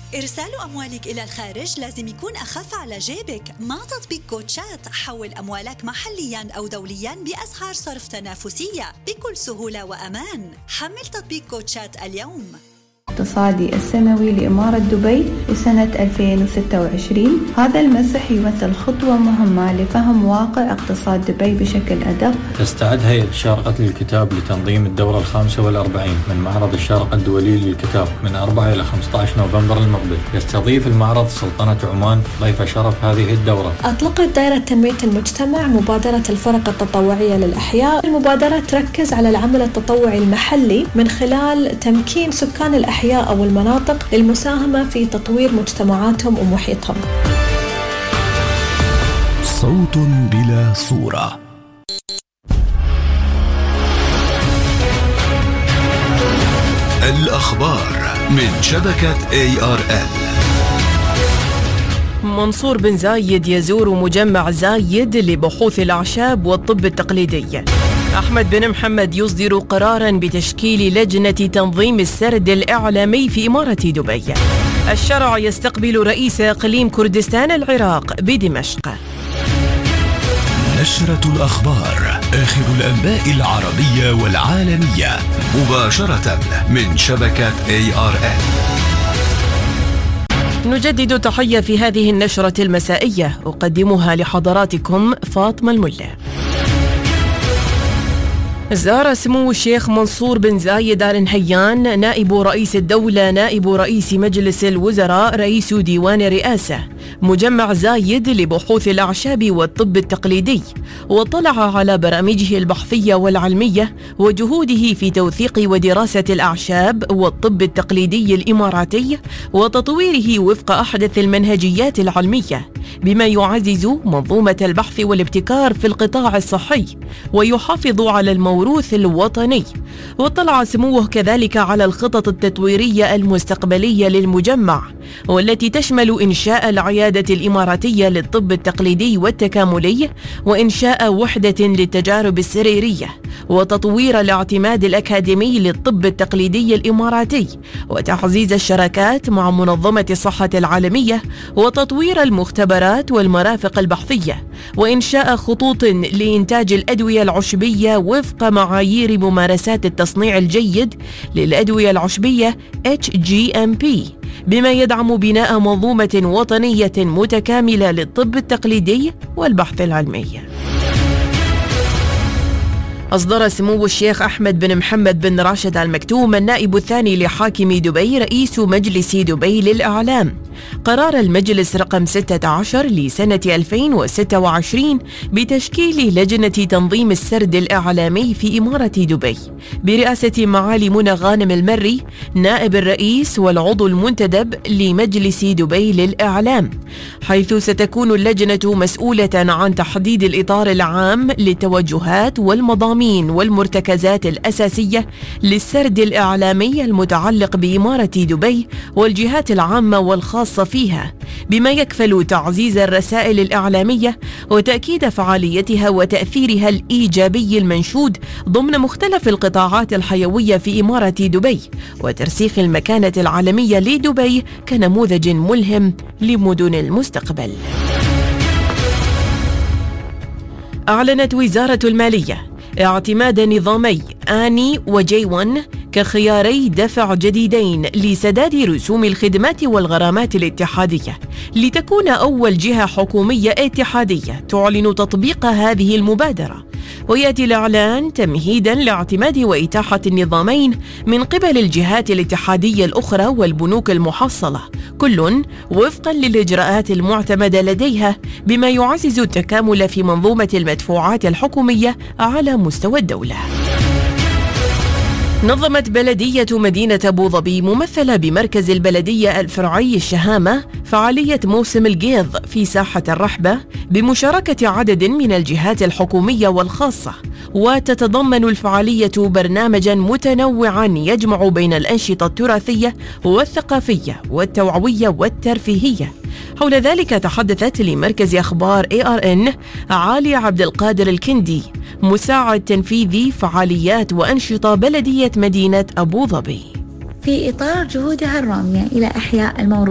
إرسال أموالك إلى الخارج لازم يكون أخف على جيبك. مع تطبيق كوتشات حول أموالك محلياً أو دولياً بأسعار صرف تنافسية بكل سهولة وأمان. حمل تطبيق كوتشات اليوم. الاقتصادي السنوي لإمارة دبي لسنة 2026. هذا المسح يمثل خطوة مهمة لفهم واقع اقتصاد دبي بشكل أدق. تستعد هيئة الشارقة للكتاب لتنظيم الدورة 45 من معرض الشارقة الدولي للكتاب من 4 إلى 15 نوفمبر المقبل. يستضيف المعرض سلطنة عمان ضيف شرف هذه الدورة. أطلقت دائرة تنمية المجتمع مبادرة الفرق التطوعية للأحياء. المبادرة تركز على العمل التطوعي المحلي من خلال تمكين سكان الأحياء أو المناطق للمساهمة في تطوير مجتمعاتهم ومحيطهم. صوت بلا صورة. الأخبار من شبكة ARL. منصور بن زايد يزور مجمع زايد لبحوث الأعشاب والطب التقليدي. أحمد بن محمد يصدر قراراً بتشكيل لجنة تنظيم السرد الإعلامي في إمارة دبي. الشرع يستقبل رئيس إقليم كردستان العراق بدمشق. نشرة الأخبار، آخر الأنباء العربية والعالمية مباشرة من شبكة ARL. نجدد التحية في هذه النشرة المسائية، أقدمها لحضراتكم فاطمة الملا. زار سمو الشيخ منصور بن زايد آل نهيان نائب رئيس الدولة نائب رئيس مجلس الوزراء رئيس ديوان الرئاسة مجمع زايد لبحوث الأعشاب والطب التقليدي، واطلع على برامجه البحثية والعلمية وجهوده في توثيق ودراسة الأعشاب والطب التقليدي الإماراتي وتطويره وفق أحدث المنهجيات العلمية، بما يعزز منظومة البحث والابتكار في القطاع الصحي ويحافظ على الموروث الوطني. واطلع سموه كذلك على الخطط التطويرية المستقبلية للمجمع، والتي تشمل إنشاء العيادة الإماراتية للطب التقليدي والتكاملي، وإنشاء وحدة للتجارب السريرية، وتطوير الاعتماد الأكاديمي للطب التقليدي الإماراتي، وتعزيز الشراكات مع منظمة الصحة العالمية، وتطوير المختبرات والمرافق البحثية، وإنشاء خطوط لإنتاج الأدوية العشبية وفق معايير ممارسات التصنيع الجيد للأدوية العشبية HGMP، بما يدعم بناء منظومة وطنية متكاملة للطب التقليدي والبحث العلمي. أصدر سمو الشيخ أحمد بن محمد بن راشد آل مكتوم النائب الثاني لحاكم دبي رئيس مجلس دبي للإعلام قرار المجلس رقم 16 لسنة 2026 بتشكيل لجنة تنظيم السرد الإعلامي في إمارة دبي برئاسة معالي منى غانم المري نائب الرئيس والعضو المنتدب لمجلس دبي للإعلام، حيث ستكون اللجنة مسؤولة عن تحديد الإطار العام للتوجهات والمضامين والمرتكزات الأساسية للسرد الإعلامي المتعلق بإمارة دبي والجهات العامة والخاصة فيها، بما يكفل تعزيز الرسائل الإعلامية وتأكيد فعاليتها وتأثيرها الإيجابي المنشود ضمن مختلف القطاعات الحيوية في إمارة دبي، وترسيخ المكانة العالمية لدبي كنموذج ملهم لمدن المستقبل. أعلنت وزارة المالية اعتماد نظامي آني وجي1 كخياري دفع جديدين لسداد رسوم الخدمات والغرامات الاتحادية، لتكون أول جهة حكومية اتحادية تعلن تطبيق هذه المبادرة. ويأتي الإعلان تمهيداً لاعتماد وإتاحة النظامين من قبل الجهات الاتحادية الأخرى والبنوك المحصلة، كل وفقاً للإجراءات المعتمدة لديها، بما يعزز التكامل في منظومة المدفوعات الحكومية على مستوى الدولة. نظمت بلدية مدينة أبوظبي ممثلة بمركز البلدية الفرعي الشهامة فعالية موسم القيض في ساحة الرحبة بمشاركة عدد من الجهات الحكومية والخاصة، وتتضمن الفعالية برنامجا متنوعا يجمع بين الأنشطة التراثية والثقافية والتوعوية والترفيهية. حول ذلك تحدثت لمركز أخبار ARN عالي عبد القادر الكندي مساعد تنفيذي فعاليات وأنشطة بلدية مدينة أبوظبي. في إطار جهودها الرامية إلى إحياء الموروث